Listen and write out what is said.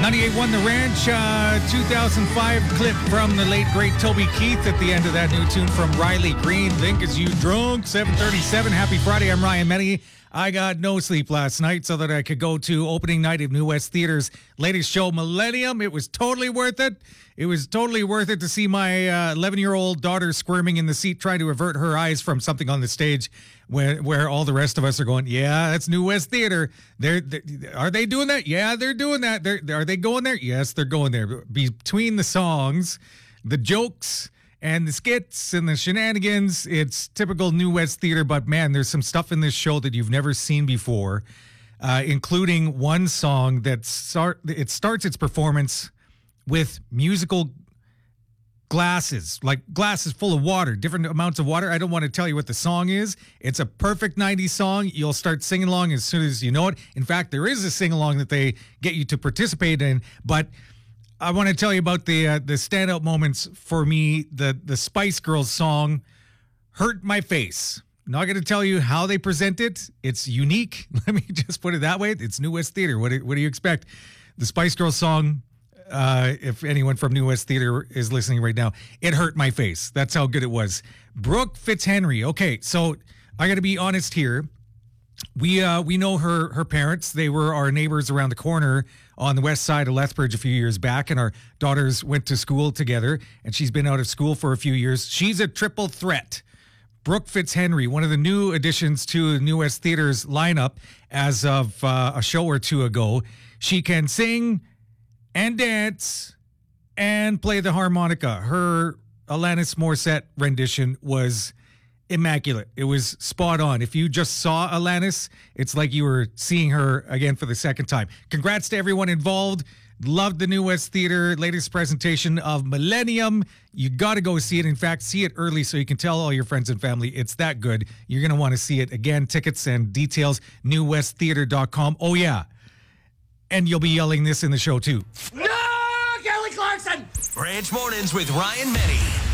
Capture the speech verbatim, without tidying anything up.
ninety-eight point one The Ranch, uh, two thousand five clip from the late, great Toby Keith at the end of that new tune from Riley Green. Think Is You Drunk, seven thirty-seven. Happy Friday. I'm Ryan Menny. I got no sleep last night so that I could go to opening night of New West Theater's latest show, Millennium. It was totally worth it. It was totally worth it to see my uh, eleven-year-old daughter squirming in the seat trying to avert her eyes from something on the stage where, where all the rest of us are going, yeah, that's New West Theater. They're, they're, are they doing that? Yeah, they're doing that. They're, are they going there? Yes, they're going there. Between the songs, the jokes, and the skits and the shenanigans, it's typical New West Theater, but man, there's some stuff in this show that you've never seen before, uh, including one song that start, it starts its performance with musical glasses, like glasses full of water, different amounts of water. I don't want to tell you what the song is. It's a perfect nineties song. You'll start singing along as soon as you know it. In fact, there is a sing-along that they get you to participate in, but I want to tell you about the uh, the standout moments for me. The the Spice Girls song, Hurt My Face. Not going to tell you how they present it. It's unique. Let me just put it that way. It's New West Theater. What do, what do you expect? The Spice Girls song, uh, if anyone from New West Theater is listening right now, it hurt my face. That's how good it was. Brooke Fitzhenry. Okay, so I got to be honest here. We uh, we know her her parents. They were our neighbors around the corner on the west side of Lethbridge a few years back, and our daughters went to school together, and she's been out of school for a few years. She's a triple threat. Brooke Fitzhenry, one of the new additions to New West Theater's lineup as of uh, a show or two ago. She can sing and dance and play the harmonica. Her Alanis Morissette rendition was immaculate. It was spot on. If you just saw Alanis, it's like you were seeing her again for the second time. Congrats to everyone involved. Loved the New West Theater latest presentation of Millennium. You got to go see it. In fact, see it early so you can tell all your friends and family it's that good. You're going to want to see it. Again, tickets and details, new west theater dot com. Oh, yeah. And you'll be yelling this in the show, too. No, Kelly Clarkson! Ranch Mornings with Ryan Menny.